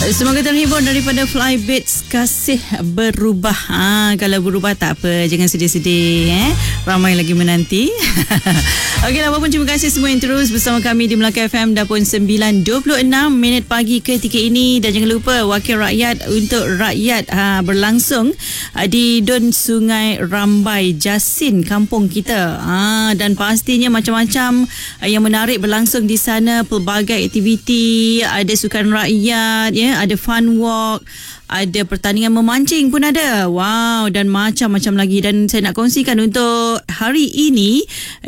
Semoga terhibur daripada Flybeats Kasih Berubah. Kalau berubah tak apa, jangan sedih-sedih. Ramai lagi menanti. Okeylah, walaupun terima kasih semua yang terus bersama kami di Melaka FM dah pun 9.26 minit pagi ketika ini. Dan jangan lupa Wakil Rakyat untuk Rakyat berlangsung di Dun Sungai Rambai, Jasin, kampung kita. Dan pastinya macam-macam yang menarik berlangsung di sana. Pelbagai aktiviti, ada sukan rakyat, ada fun walk, ada pertandingan memancing pun ada. Wow, dan macam-macam lagi. Dan saya nak kongsikan untuk hari ini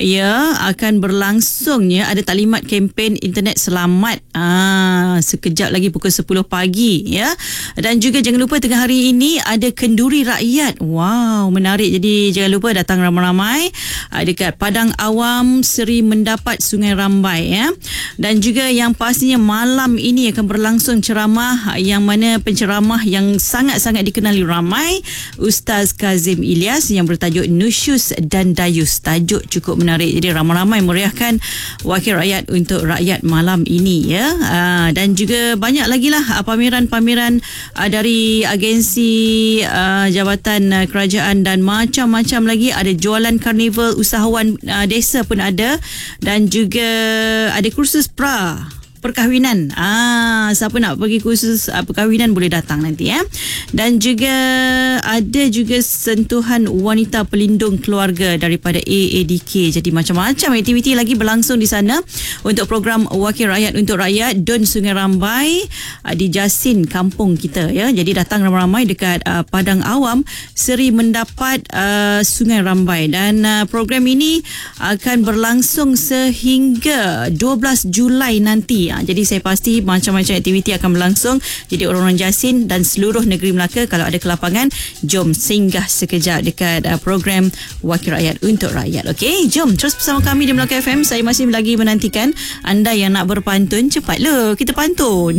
akan berlangsungnya ada taklimat kempen internet selamat sekejap lagi pukul 10 pagi Dan juga jangan lupa tengah hari ini ada kenduri rakyat. Wow, menarik. Jadi jangan lupa datang ramai-ramai dekat Padang Awam Seri Mendapat Sungai Rambai Dan juga yang pastinya malam ini akan berlangsung ceramah yang mana penceramah yang sangat-sangat dikenali ramai, Ustaz Kazim Ilyas, yang bertajuk Nusyus dan Dayus. Tajuk cukup menarik. Jadi ramai-ramai meriahkan Wakil Rakyat untuk Rakyat malam ini Dan juga banyak lagi lah pameran-pameran dari agensi jabatan kerajaan dan macam-macam lagi. Ada jualan karnival, usahawan desa pun ada, dan juga ada kursus perkahwinan. Siapa nak pergi kursus perkahwinan boleh datang nanti Dan juga ada juga sentuhan wanita pelindung keluarga daripada AADK. Jadi macam-macam aktiviti lagi berlangsung di sana untuk program Wakil Rakyat untuk Rakyat Dun Sungai Rambai di Jasin, kampung kita Jadi datang ramai-ramai dekat Padang Awam Seri Mendapat Sungai Rambai. Dan program ini akan berlangsung sehingga 12 Julai nanti. Jadi saya pasti macam-macam aktiviti akan berlangsung. Jadi orang-orang Jasin dan seluruh negeri Melaka, kalau ada kelapangan, jom singgah sekejap dekat program Wakil Rakyat untuk Rakyat. Okey, jom terus bersama kami di Melaka FM. Saya masih lagi menantikan anda yang nak berpantun. Cepatlah kita pantun.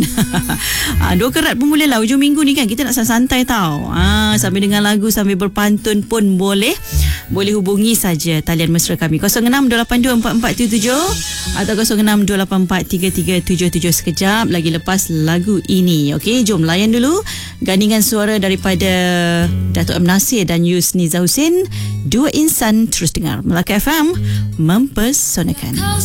2 kerat pun boleh lah. Hujung minggu ni kan kita nak santai tau. Sambil dengar lagu, sambil berpantun pun boleh. Boleh hubungi saja talian mesra kami 06-282-4477 atau 06-284-3377. Sekejap lagi lepas lagu ini. Okey, jom layan dulu gandingan suara daripada Datuk M. Nasir dan Yusni Zahusin. Dua insan. Terus dengar Melaka FM mempesonakan.